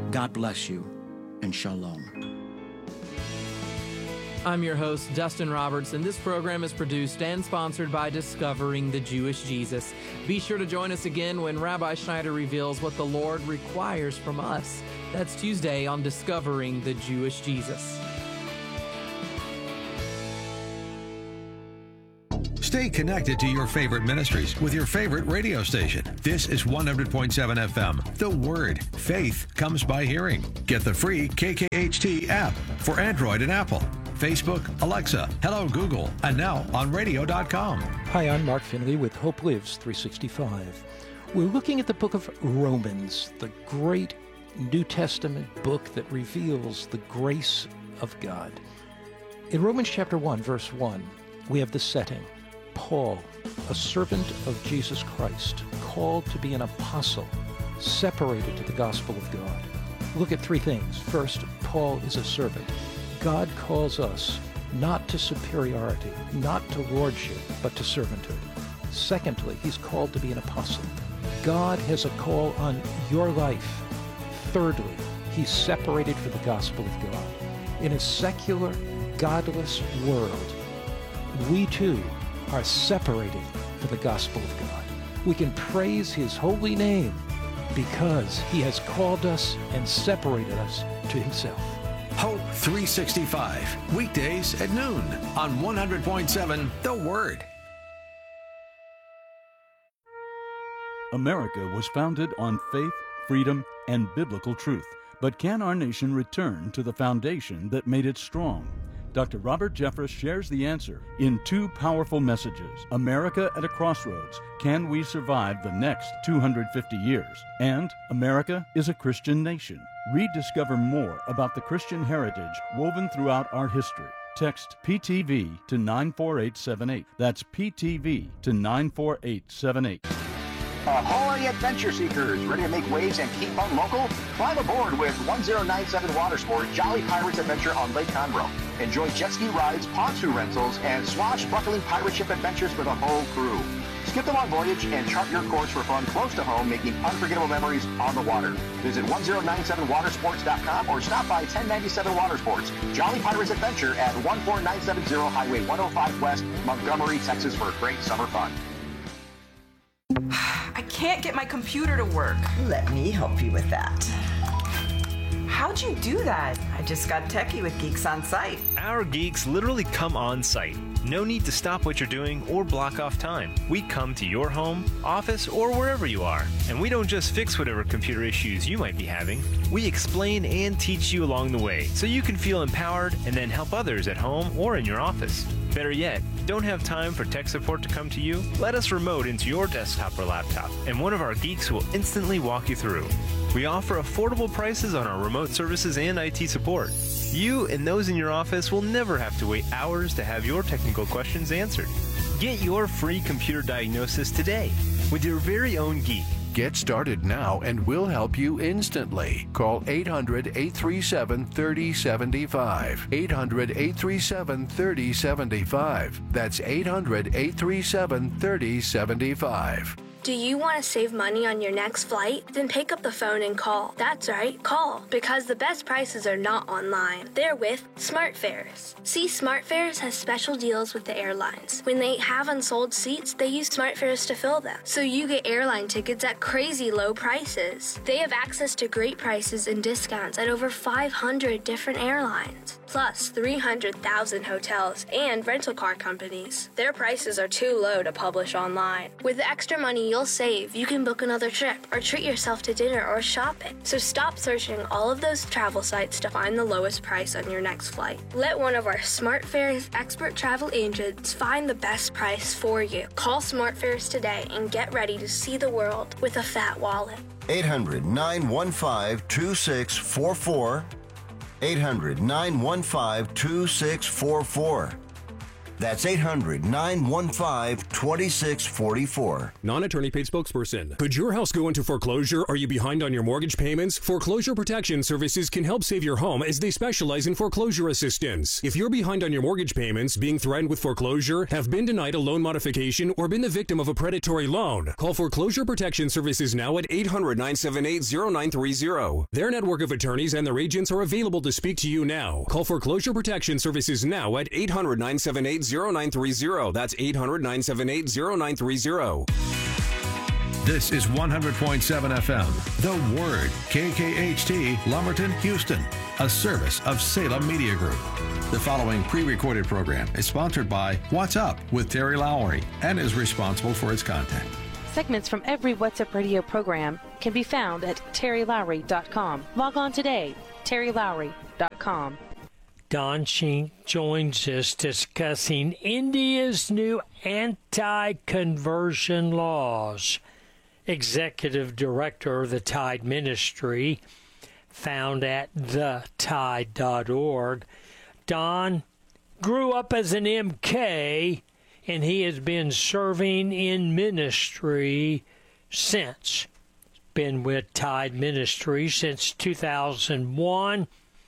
God bless you, and shalom. I'm your host, Dustin Roberts, and this program is produced and sponsored by Discovering the Jewish Jesus. Be sure to join us again when Rabbi Schneider reveals what the Lord requires from us. That's Tuesday on Discovering the Jewish Jesus. Stay connected to your favorite ministries with your favorite radio station. This is 100.7 FM. The Word. Faith comes by hearing. Get the free KKHT app for Android and Apple. Facebook, Alexa, Hello Google, and now on radio.com. Hi, I'm Mark Finley with Hope Lives 365. We're looking at the book of Romans, the great New Testament book that reveals the grace of God. In Romans chapter 1, verse 1, we have the setting. Paul, a servant of Jesus Christ, called to be an apostle, separated to the gospel of God. Look at three things. First, Paul is a servant. God calls us not to superiority, not to lordship, but to servanthood. Secondly, he's called to be an apostle. God has a call on your life. Thirdly, he's separated for the gospel of God. In a secular, godless world, we too are separated for the gospel of God. We can praise his holy name because he has called us and separated us to himself. Hope 365, weekdays at noon on 100.7 The Word. America was founded on faith, freedom, and biblical truth. But can our nation return to the foundation that made it strong? Dr. Robert Jeffress shares the answer in two powerful messages. America at a Crossroads. Can we survive the next 250 years? And America is a Christian nation. Rediscover more about the Christian heritage woven throughout our history. Text PTV to 94878. That's PTV to 94878. Ahoy, adventure seekers! Ready to make waves and keep fun local? Climb aboard with 1097 Watersport Jolly Pirates Adventure on Lake Conroe. Enjoy jet ski rides, pontoon rentals, and swashbuckling pirate ship adventures for the whole crew. Skip the long voyage and chart your course for fun close to home, making unforgettable memories on the water. Visit 1097watersports.com or stop by 1097 Watersports Jolly Pirates Adventure at 14970 Highway 105 West, Montgomery, Texas for great summer fun. I can't get my computer to work. Let me help you with that. How'd you do that? I just got techie with Geeks on Site. Our geeks literally come on site. No need to stop what you're doing or block off time. We come to your home, office, or wherever you are. And we don't just fix whatever computer issues you might be having. We explain and teach you along the way so you can feel empowered and then help others at home or in your office. Better yet, don't have time for tech support to come to you? Let us remote into your desktop or laptop, and one of our geeks will instantly walk you through. We offer affordable prices on our remote services and IT support. You and those in your office will never have to wait hours to have your technical questions answered. Get your free computer diagnosis today with your very own geek. Get started now and we'll help you instantly. Call 800-837-3075. 800-837-3075. That's 800-837-3075. Do you want to save money on your next flight? Then pick up the phone and call. That's right, call. Because the best prices are not online. They're with SmartFares. See, SmartFares has special deals with the airlines. When they have unsold seats, they use SmartFares to fill them. So you get airline tickets at crazy low prices. They have access to great prices and discounts at over 500 different airlines. Plus 300,000 hotels and rental car companies. Their prices are too low to publish online. With the extra money you'll save, you can book another trip or treat yourself to dinner or shopping. So stop searching all of those travel sites to find the lowest price on your next flight. Let one of our SmartFares expert travel agents find the best price for you. Call SmartFares today and get ready to see the world with a fat wallet. 800-915-2644. 800-915-2644. That's 800-915-2644. Non-attorney paid spokesperson. Could your house go into foreclosure? Are you behind on your mortgage payments? Foreclosure Protection Services can help save your home as they specialize in foreclosure assistance. If you're behind on your mortgage payments, being threatened with foreclosure, have been denied a loan modification, or been the victim of a predatory loan, call Foreclosure Protection Services now at 800-978-0930. Their network of attorneys and their agents are available to speak to you now. Call Foreclosure Protection Services now at 800-978-0930. That's 800-978-0930. This is 100.7 FM, The Word, KKHT, Lumberton, Houston, a service of Salem Media Group. The following pre-recorded program is sponsored by What's Up with Terry Lowry and is responsible for its content. Segments from every What's Up radio program can be found at terrylowry.com. Log on today, terrylowry.com. Don Schenck joins us discussing India's new anti-conversion laws. Executive Director of the Tide Ministry, found at thetide.org. Don grew up as an MK, and he has been serving in ministry since. Been with Tide Ministry since 2001.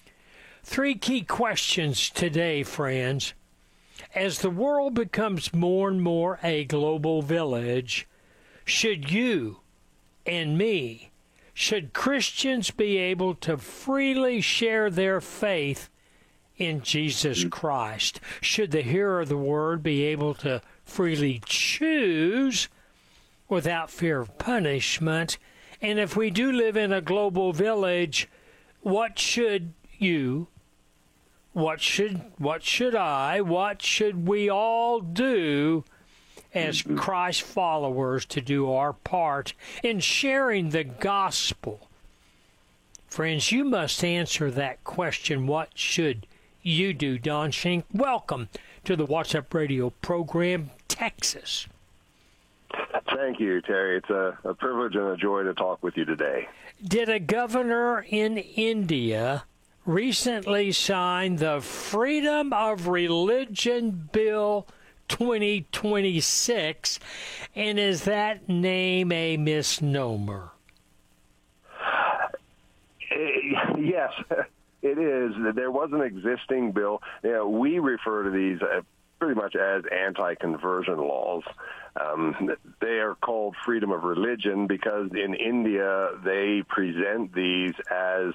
3 key questions today, friends. As the world becomes more and more a global village, should you and me, should Christians be able to freely share their faith in Jesus Christ? Should the hearer of the word be able to freely choose without fear of punishment? And if we do live in a global village, what should you, what should I, what should we all do as Christ followers to do our part in sharing the gospel? Friends, you must answer that question. What should you do? Don Schenck, welcome to the What's Up Radio program, Texas. Thank you, Terry. It's a privilege and a joy to talk with you today. Did a governor in India recently sign the Freedom of Religion Bill 2026, and is that name a misnomer? Yes, it is. There was an existing bill. We refer to these pretty much as anti-conversion laws. They are called freedom of religion because in India they present these as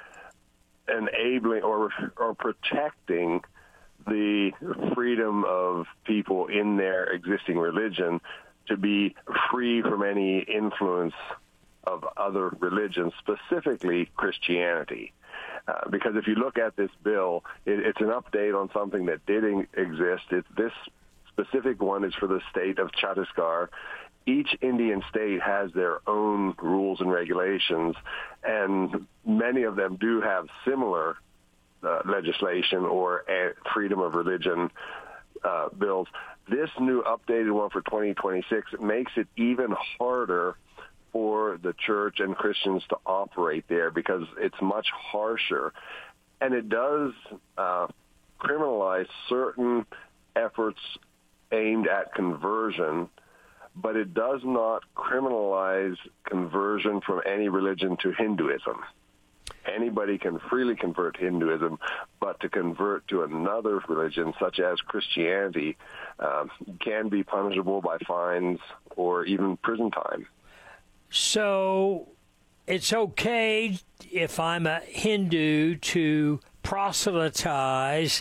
enabling or protecting the freedom of people in their existing religion to be free from any influence of other religions, specifically Christianity. Because if you look at this bill, it's an update on something that did exist. This specific one is for the state of Chhattisgarh. Each Indian state has their own rules and regulations, and many of them do have similar legislation or freedom of religion bills. This new updated one for 2026 makes it even harder for the church and Christians to operate there because it's much harsher. And it does criminalize certain efforts aimed at conversion, but it does not criminalize conversion from any religion to Hinduism. Anybody can freely convert to Hinduism, but to convert to another religion, such as Christianity, can be punishable by fines or even prison time. So it's okay if I'm a Hindu to proselytize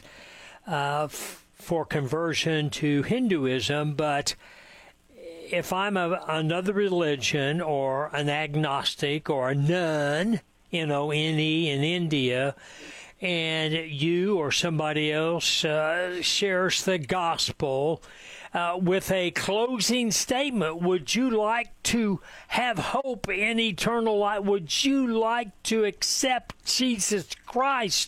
for conversion to Hinduism, but if I'm another religion or an agnostic or a nun, N-E in India, and you or somebody else shares the gospel with a closing statement, would you like to have hope in eternal life? Would you like to accept Jesus Christ?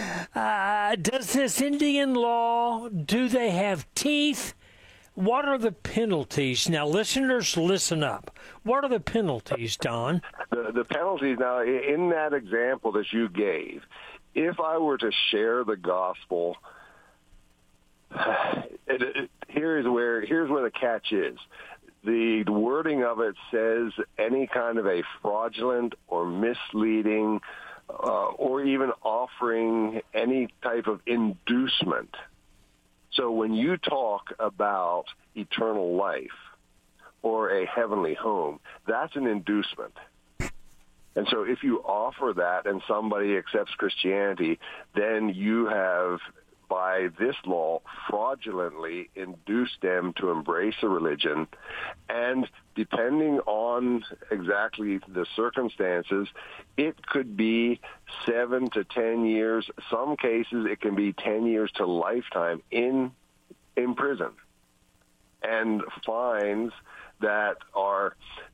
Does this Indian law, do they have teeth? What are the penalties? Now, listeners, listen up. What are the penalties, Don? The penalties, now, in that example that you gave, if I were to share the gospel, Here's where the catch is. The wording of it says any kind of a fraudulent or misleading or even offering any type of inducement. So when you talk about eternal life or a heavenly home, that's an inducement. And so if you offer that and somebody accepts Christianity, then you have, by this law, fraudulently induced them to embrace a religion. And depending on exactly the circumstances, it could be 7 to 10 years. Some cases, it can be 10 years to lifetime in prison. And fines that are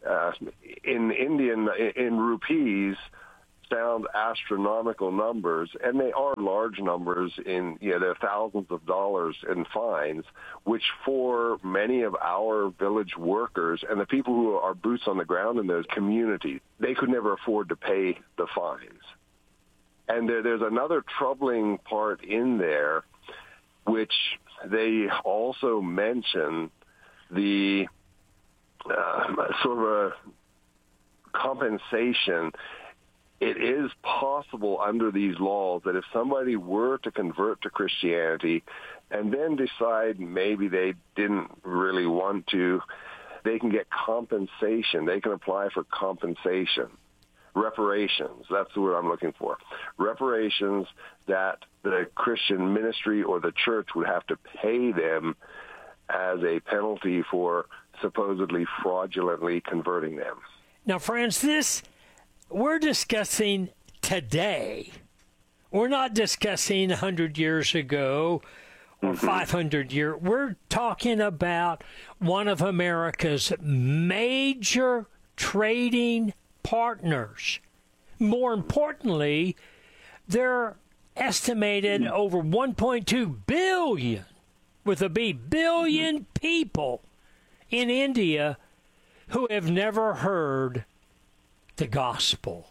in rupees sound astronomical numbers, and they are large numbers. There are thousands of dollars in fines, which for many of our village workers and the people who are boots on the ground in those communities, they could never afford to pay the fines. And there's another troubling part in there, which they also mention the sort of a compensation. It is possible under these laws that if somebody were to convert to Christianity and then decide maybe they didn't really want to, they can get compensation. They can apply for compensation. Reparations, that's the word I'm looking for. Reparations that the Christian ministry or the church would have to pay them as a penalty for supposedly fraudulently converting them. Now, friends, we're discussing today. We're not discussing 100 years ago or 500 years. We're talking about one of America's major trading partners. More importantly, they're estimated over 1.2 billion, with a B, billion people in India who have never heard the gospel.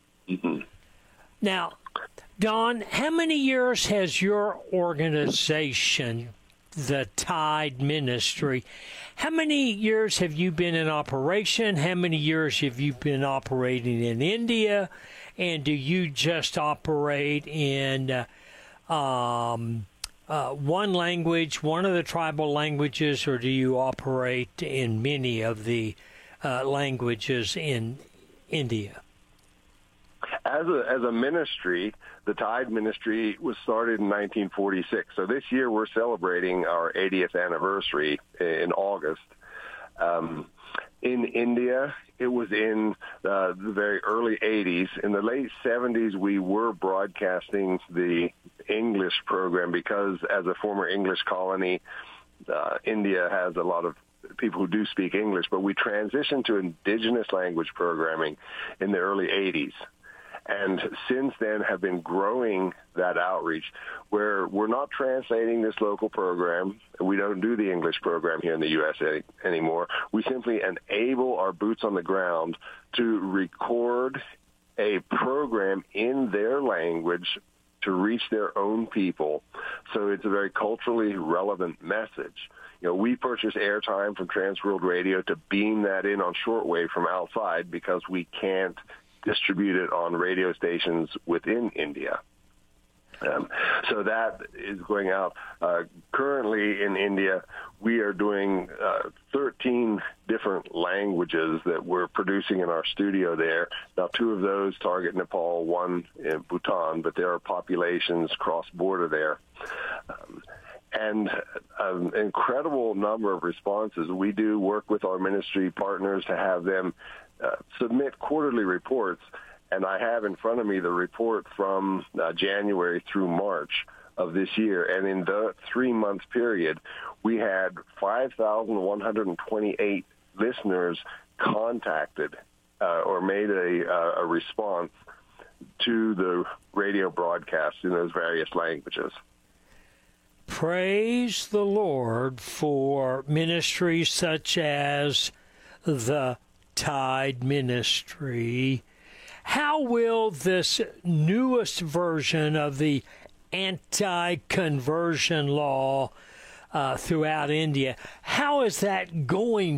Now, Don, how many years has your organization, the Tide Ministry, how many years have you been in operation? How many years have you been operating in India? And do you just operate in one language, one of the tribal languages, or do you operate in many of the languages in India? As a ministry, the Tide Ministry was started in 1946. So this year we're celebrating our 80th anniversary in August. In India, it was in the very early 80s. In the late 70s, we were broadcasting the English program because as a former English colony, India has a lot of people who do speak English, but we transitioned to indigenous language programming in the early 80s. And since then have been growing that outreach where we're not translating this local program. We don't do the English program here in the U.S. anymore. We simply enable our boots on the ground to record a program in their language to reach their own people. So it's a very culturally relevant message. We purchase airtime from Transworld Radio to beam that in on shortwave from outside because we can't distribute it on radio stations within India. So that is going out. Currently in India, we are doing 13 different languages that we're producing in our studio there. Now, 2 of those target Nepal, 1 in Bhutan, but there are populations cross-border there. And an incredible number of responses. We do work with our ministry partners to have them submit quarterly reports, and I have in front of me the report from January through March of this year. And in the 3-month period, we had 5,128 listeners contacted or made a response to the radio broadcast in those various languages. Praise the Lord for ministries such as the Tide Ministry. How will this newest version of the anti-conversion law throughout India. How is it going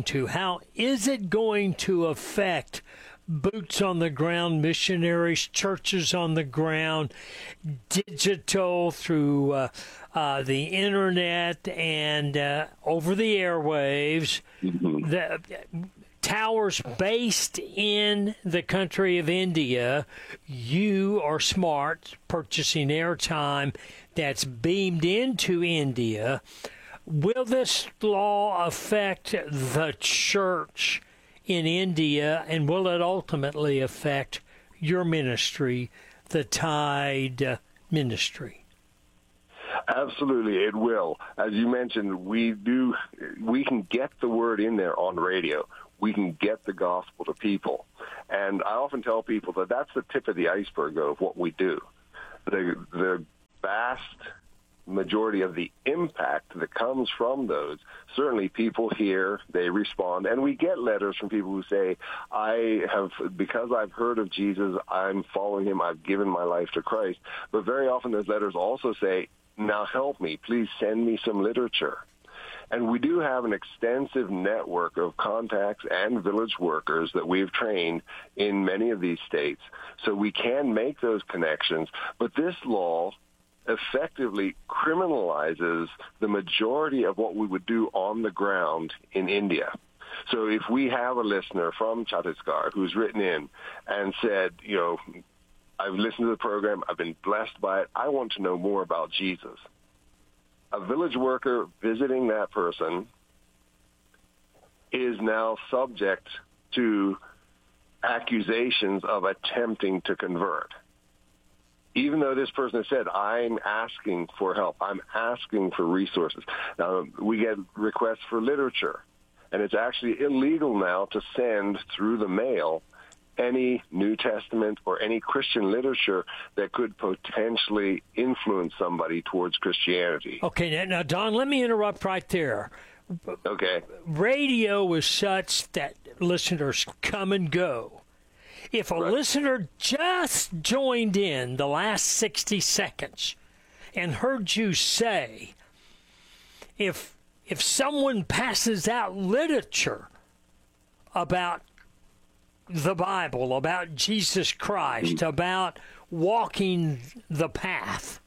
to affect boots on the ground missionaries, churches on the ground, digital through the internet and over the airwaves, the towers based in the country of India? You are smart, purchasing airtime that's beamed into India. Will this law affect the church in India, and will it ultimately affect your ministry, the Tide Ministry? Absolutely, it will. As you mentioned, we can get the word in there on radio. We can get the gospel to people. And I often tell people that that's the tip of the iceberg of what we do. The vast majority of the impact that comes from those, certainly people hear, they respond, and we get letters from people who say, because I've heard of Jesus, I'm following him, I've given my life to Christ. But very often those letters also say, now help me, please send me some literature. And we do have an extensive network of contacts and village workers that we've trained in many of these states, so we can make those connections. But this law effectively criminalizes the majority of what we would do on the ground in India. So if we have a listener from Chhattisgarh who's written in and said, I've listened to the program, I've been blessed by it, I want to know more about Jesus. A village worker visiting that person is now subject to accusations of attempting to convert. Even though this person has said, I'm asking for help, I'm asking for resources. Now, we get requests for literature, and it's actually illegal now to send through the mail any New Testament or any Christian literature that could potentially influence somebody towards Christianity. Okay, now, Don, let me interrupt right there. Okay. Radio is such that listeners come and go. If a listener just joined in the last 60 seconds and heard you say, if someone passes out literature about the Bible, about Jesus Christ, about walking the path,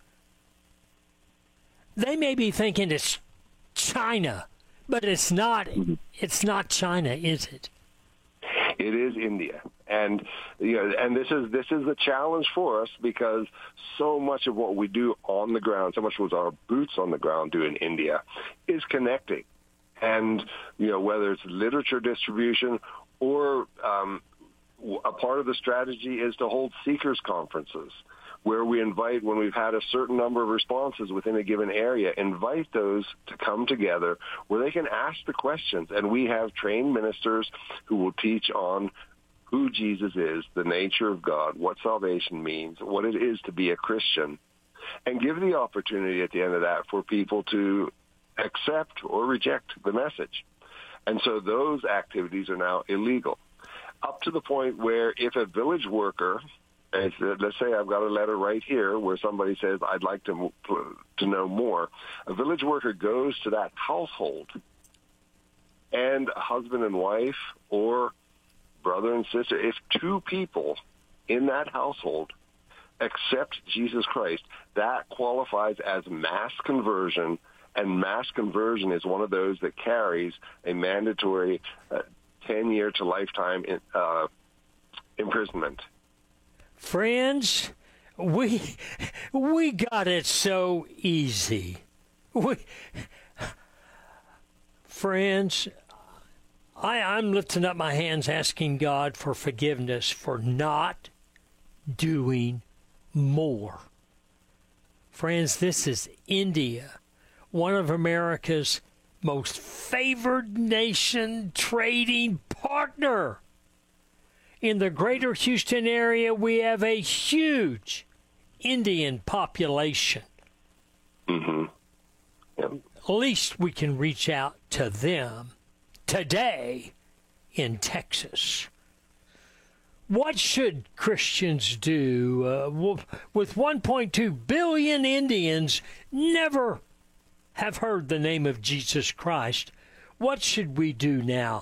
they may be thinking it's China, but it's not. It's not China, is it? It is India. And and this is the challenge for us, because so much of what we do on the ground, so much of what our boots on the ground do in India, is connecting. And whether it's literature distribution or a part of the strategy is to hold seekers conferences, where we invite, when we've had a certain number of responses within a given area, invite those to come together where they can ask the questions. And we have trained ministers who will teach on who Jesus is, the nature of God, what salvation means, what it is to be a Christian, and give the opportunity at the end of that for people to accept or reject the message. And so those activities are now illegal, up to the point where if a village worker, let's say I've got a letter right here where somebody says, I'd like to know more, a village worker goes to that household, and a husband and wife or brother and sister, if two people in that household accept Jesus Christ, that qualifies as mass conversion, and mass conversion is one of those that carries a mandatory 10-year to lifetime imprisonment. Friends, we got it so easy. Friends, I'm lifting up my hands asking God for forgiveness for not doing more. Friends, this is India, one of America's most favored nation trading partner. In the greater Houston area, we have a huge Indian population. Mm-hmm. Yep. At least we can reach out to them today in Texas. What should Christians do with 1.2 billion Indians never have heard the name of Jesus Christ. What should we do now?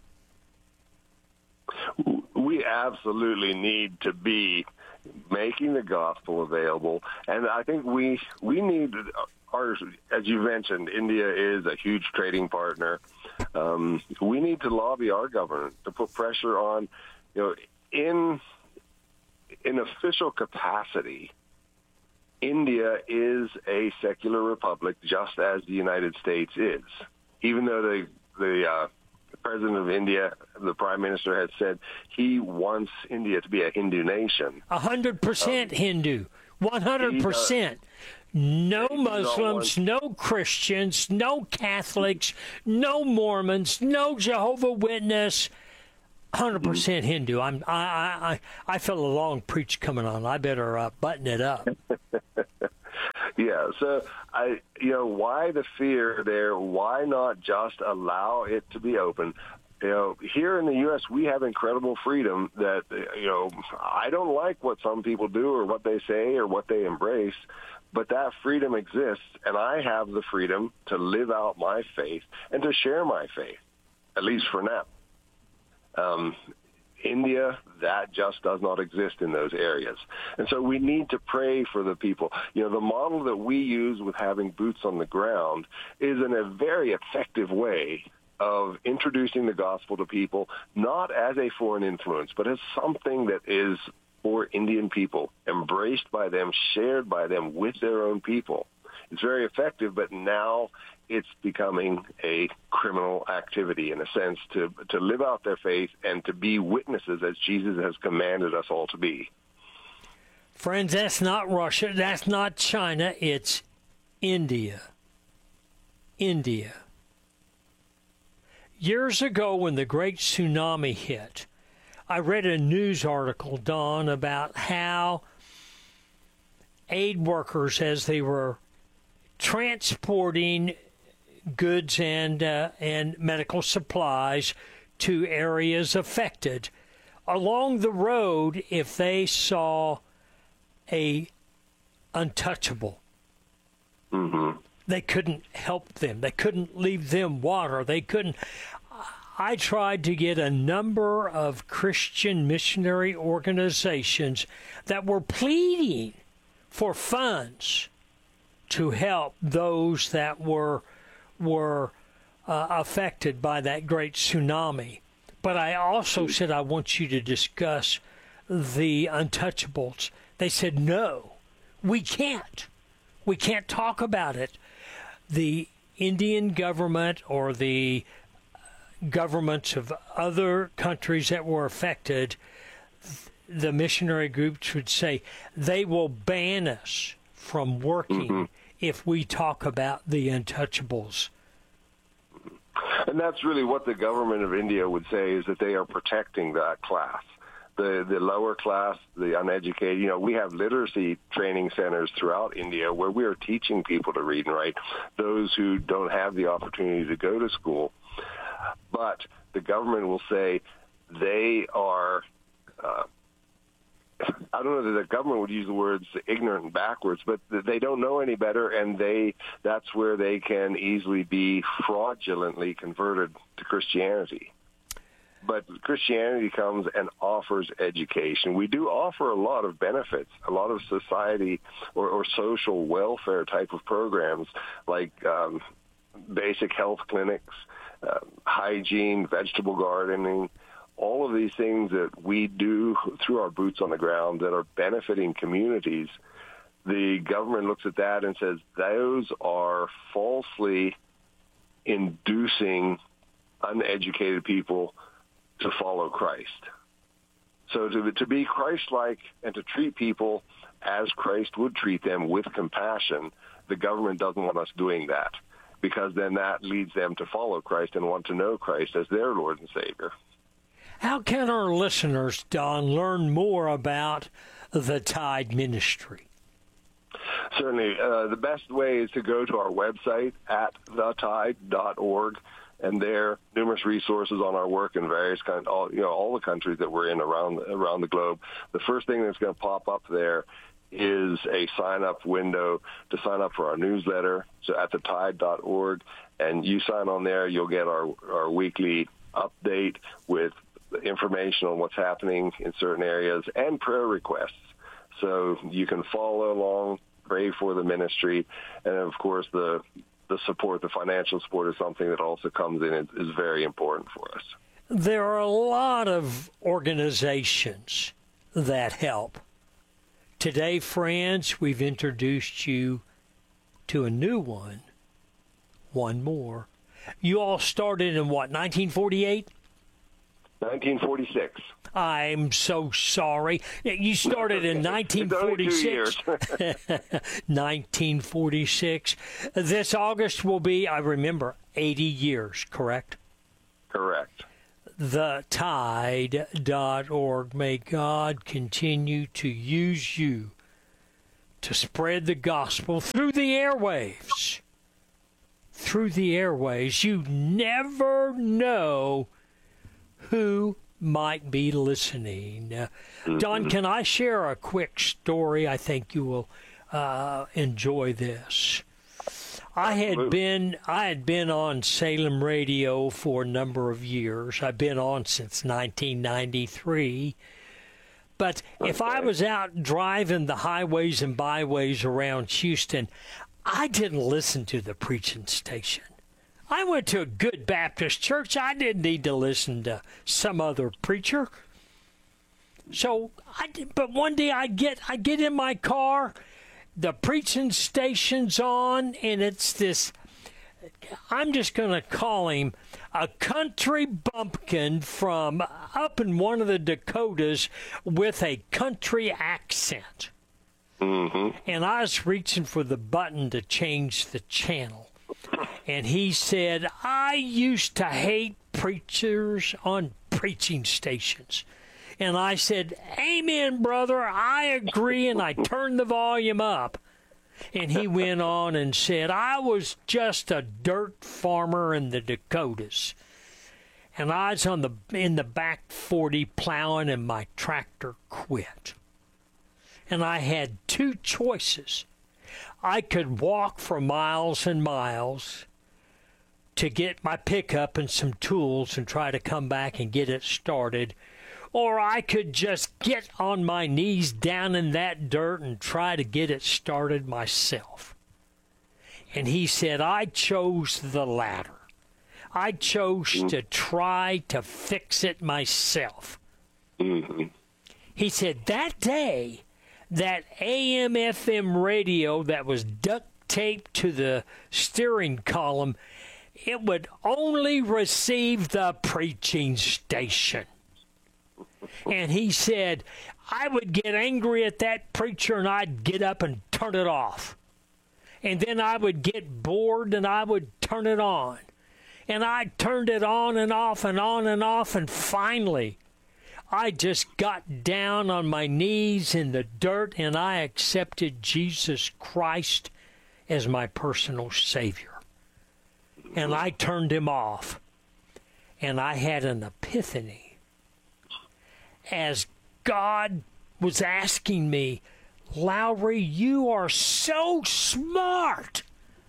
We absolutely need to be making the gospel available, and I think we need as you mentioned, India is a huge trading partner. We need to lobby our government to put pressure on, in official capacity. India is a secular republic, just as the United States is. Even though the president of India, the prime minister, has said he wants India to be a Hindu nation. 100% Hindu. 100%. No Muslims, no Christians, no Catholics, no Mormons, no Jehovah's Witness. 100% Hindu. I feel a long preach coming on. I better button it up. Yeah. So why the fear there? Why not just allow it to be open? Here in the U.S., we have incredible freedom that, I don't like what some people do or what they say or what they embrace, but that freedom exists, and I have the freedom to live out my faith and to share my faith, at least for now. India, that just does not exist in those areas. And so we need to pray for the people. The model that we use with having boots on the ground is in a very effective way of introducing the gospel to people, not as a foreign influence, but as something that is for Indian people, embraced by them, shared by them with their own people. It's very effective, but now it's becoming a criminal activity, in a sense, to live out their faith and to be witnesses as Jesus has commanded us all to be. Friends, that's not Russia, that's not China, it's India. India. Years ago, when the great tsunami hit, I read a news article, Don, about how aid workers, as they were transporting goods and medical supplies to areas affected, along the road, if they saw a untouchable, they couldn't help them. They couldn't leave them water. They couldn't. I tried to get a number of Christian missionary organizations that were pleading for funds to help those that were affected by that great tsunami. But I also said, I want you to discuss the untouchables. They said, no, we can't. We can't talk about it. The Indian government or the governments of other countries that were affected, the missionary groups would say they will ban us from working if we talk about the untouchables. And that's really what the government of India would say, is that they are protecting that class, the lower class, the uneducated. We have literacy training centers throughout India where we are teaching people to read and write, those who don't have the opportunity to go to school. But the government will say they are, I don't know that the government would use the words ignorant and backwards, but they don't know any better, and that's where they can easily be fraudulently converted to Christianity. But Christianity comes and offers education. We do offer a lot of benefits, a lot of society or social welfare type of programs, like basic health clinics, hygiene, vegetable gardening, all of these things that we do through our boots on the ground that are benefiting communities. The government looks at that and says those are falsely inducing uneducated people to follow Christ. So to be Christ-like and to treat people as Christ would treat them, with compassion, the government doesn't want us doing that, because then that leads them to follow Christ and want to know Christ as their Lord and Savior. How can our listeners, Don, learn more about the Tide Ministry? Certainly. The best way is to go to our website at thetide.org, and there are numerous resources on our work in various all the countries that we're in around the globe. The first thing that's going to pop up there is a sign-up window to sign up for our newsletter, so at thetide.org, and you sign on there, you'll get our weekly update with information on what's happening in certain areas and prayer requests. So you can follow along, pray for the ministry, and of course the support, the financial support is something that also comes in. It is very important for us. There are a lot of organizations that help. Today, friends, we've introduced you to a new one more. You all started in what, 1948? 1946. I'm so sorry. You started in 1946. 1946. This August will be, I remember, 80 years, correct? Correct. thetide.org. May God continue to use you to spread the gospel through the airwaves. Through the airwaves. You never know who might be listening. Don, can I share a quick story? I think you will enjoy this. I had been on Salem Radio for a number of years. I've been on since 1993. But if I was out driving the highways and byways around Houston, I didn't listen to the preaching station. I went to a good Baptist church. I didn't need to listen to some other preacher. But one day I get in my car, the preaching station's on, and it's this, I'm just going to call him a country bumpkin from up in one of the Dakotas with a country accent. Mm-hmm. And I was reaching for the button to change the channel. And he said, I used to hate preachers on preaching stations. And I said, amen, brother, I agree, and I turned the volume up. And he went on and said, I was just a dirt farmer in the Dakotas. And I was in the back 40 plowing, and my tractor quit. And I had two choices. I could walk for miles and miles to get my pickup and some tools and try to come back and get it started, or I could just get on my knees down in that dirt and try to get it started myself. And he said, I chose the latter. I chose to try to fix it myself. Mm-hmm. He said, that day, that AM/FM radio that was duct taped to the steering column, it would only receive the preaching station. And he said, I would get angry at that preacher and I'd get up and turn it off. And then I would get bored and I would turn it on. And I turned it on and off and on and off, and finally I just got down on my knees in the dirt and I accepted Jesus Christ as my personal Savior. And I turned him off. And I had an epiphany as God was asking me, Lowry, you are so smart.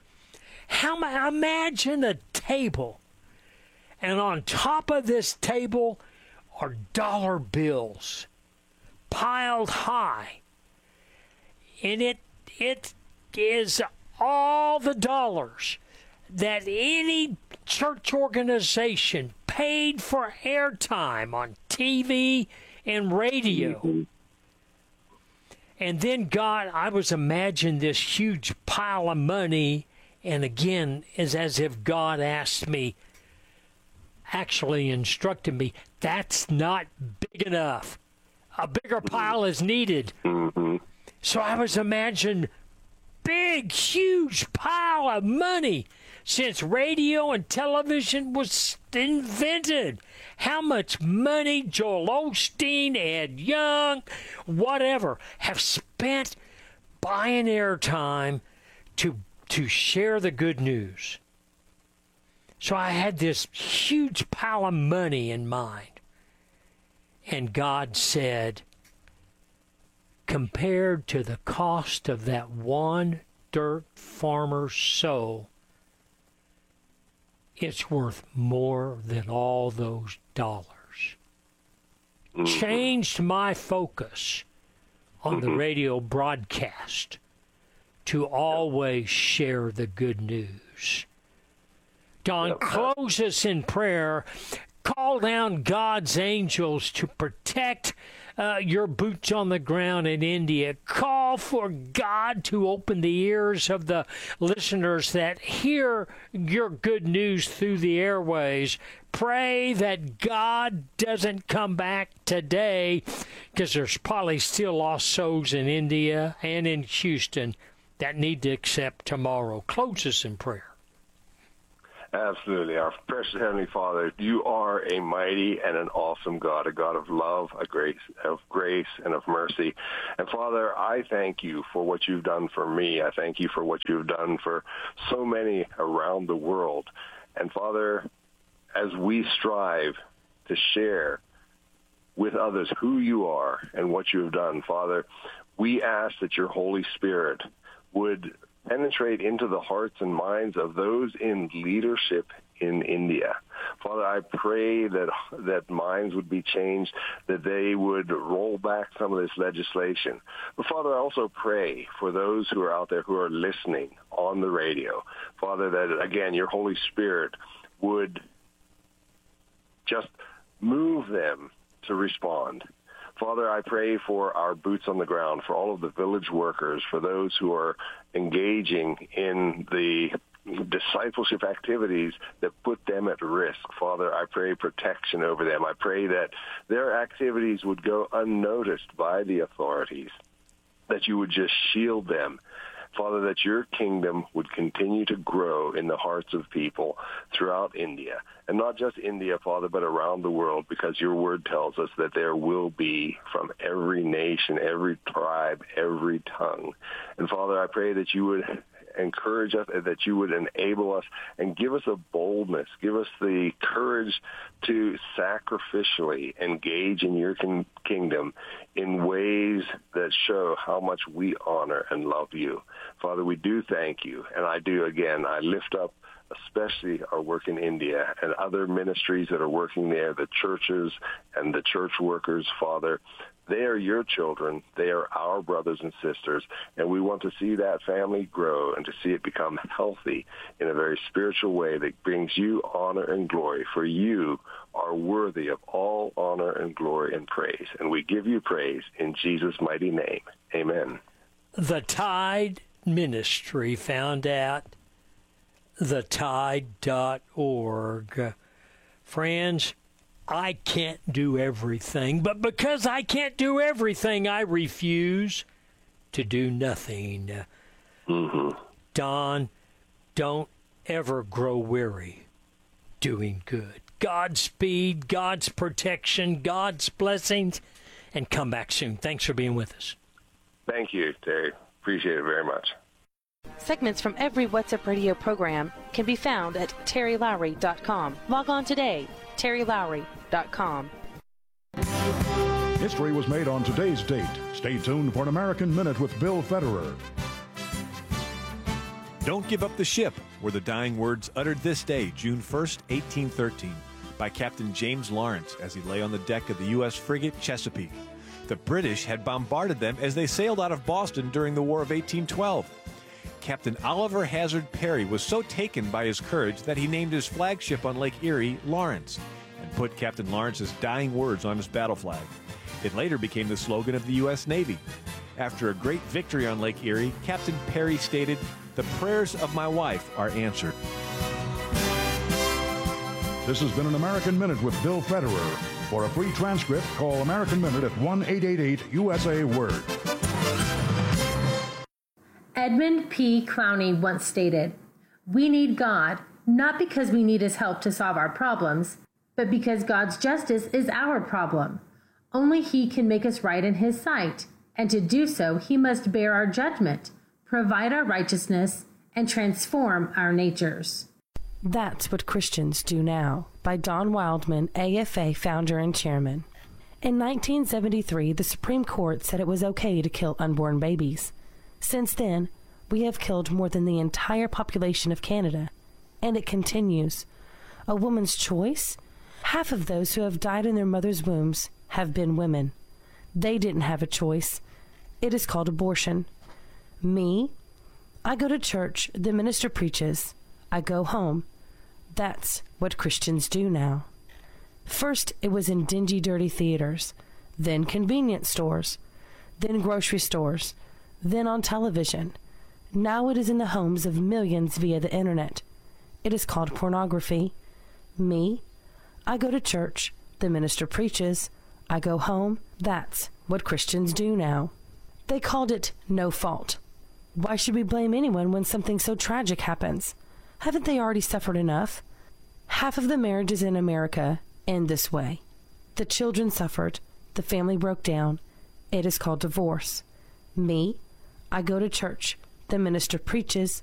Imagine a table, and on top of this table are dollar bills piled high, and it is all the dollars that any church organization paid for airtime on TV and radio. Mm-hmm. And then God, I was imagining this huge pile of money, and again, is as if God asked me, actually instructed me, that's not big enough. A bigger pile is needed. Mm-hmm. So I was imagining big, huge pile of money since radio and television was invented. How much money Joel Osteen, Ed Young, whatever, have spent buying airtime to share the good news. So I had this huge pile of money in mind. And God said, compared to the cost of that one dirt farmer's soul, it's worth more than all those dollars. Changed my focus on the radio broadcast to always share the good news. Don, close us in prayer. Call down God's angels to protect your boots on the ground in India. Call for God to open the ears of the listeners that hear your good news through the airways. Pray that God doesn't come back today, because there's probably still lost souls in India and in Houston that need to accept tomorrow. Close us in prayer. Absolutely. Our precious Heavenly Father, you are a mighty and an awesome God, a God of love, of grace, and of mercy. And Father, I thank you for what you've done for me. I thank you for what you've done for so many around the world. And Father, as we strive to share with others who you are and what you have done, Father, we ask that your Holy Spirit would penetrate into the hearts and minds of those in leadership in India. Father, I pray that minds would be changed, that they would roll back some of this legislation. But Father, I also pray for those who are out there who are listening on the radio. Father, that again, your Holy Spirit would just move them to respond. Father, I pray for our boots on the ground, for all of the village workers, for those who are engaging in the discipleship activities that put them at risk. Father, I pray protection over them. I pray that their activities would go unnoticed by the authorities, that you would just shield them. Father, that your kingdom would continue to grow in the hearts of people throughout India. And not just India, Father, but around the world, because your word tells us that there will be from every nation, every tribe, every tongue. And Father, I pray that you would encourage us, that you would enable us and give us a boldness, give us the courage to sacrificially engage in your kingdom in ways that show how much we honor and love you. Father, we do thank you, and I lift up especially our work in India and other ministries that are working there, the churches and the church workers, Father. They are your children. They are our brothers and sisters, and we want to see that family grow and to see it become healthy in a very spiritual way that brings you honor and glory, for you are worthy of all honor and glory and praise. And we give you praise in Jesus' mighty name. Amen. The Tide Ministry, found at thetide.org. Friends, I can't do everything, but because I can't do everything, I refuse to do nothing. Don, don't ever grow weary doing good. Godspeed, God's protection, God's blessings, and come back soon. Thanks for being with us. Thank you, Terry. Appreciate it very much. Segments from every What's Up Radio program can be found at terrylowry.com. Log on today, terrylowry.com. History was made on today's date. Stay tuned for an American Minute with Bill Federer. Don't Give Up the Ship were the dying words uttered this day, June 1st, 1813, by Captain James Lawrence as he lay on the deck of the U.S. frigate Chesapeake. The British had bombarded them as they sailed out of Boston during the War of 1812. Captain Oliver Hazard Perry was so taken by his courage that he named his flagship on Lake Erie Lawrence and put Captain Lawrence's dying words on his battle flag. It later became the slogan of the U.S. Navy. After a great victory on Lake Erie, Captain Perry stated, "The prayers of my wife are answered." This has been an American Minute with Bill Federer. For a free transcript, call American Minute at 1-888-USA-WORD. Edmund P. Clowney once stated, "We need God, not because we need his help to solve our problems, but because God's justice is our problem. Only he can make us right in his sight, and to do so, he must bear our judgment, provide our righteousness, and transform our natures." That's What Christians Do Now by Don Wildman, AFA founder and chairman. In 1973, the Supreme Court said it was okay to kill unborn babies. Since then, we have killed more than the entire population of Canada, and it continues. A woman's choice? Half of those who have died in their mother's wombs have been women. They didn't have a choice. It is called abortion. Me? I go to church, the minister preaches. I go home. That's what Christians do now. First, it was in dingy, dirty theaters, then convenience stores, then grocery stores, then on television. Now it is in the homes of millions via the internet. It is called pornography. Me? I go to church, the minister preaches. I go home. That's what Christians do now. They called it no fault. Why should we blame anyone when something so tragic happens? Haven't they already suffered enough? Half of the marriages in America end this way. The children suffered. The family broke down. It is called divorce. Me? I go to church. The minister preaches.